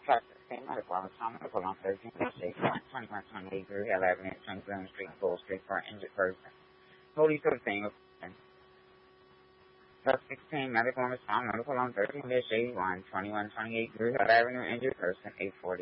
Chapter 10, medical office, medical on 13, State 2128 Grew Hill Avenue, 27th Street, Bull Street for an injured person. Police are saying, Plus 16, medical on 13, 81, 2128 Grew Hill Avenue, injured person, 840.